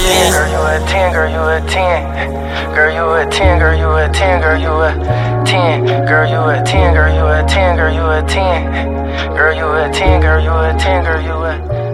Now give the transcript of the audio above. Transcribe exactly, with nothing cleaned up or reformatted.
ten, girl, you a ten, girl, you a ten. Girl, you a ten, girl, you a ten, girl, you a ten. Girl, you a ten, girl, you a ten, girl, you a ten. Girl, you a ten, girl, you a ten, girl, you a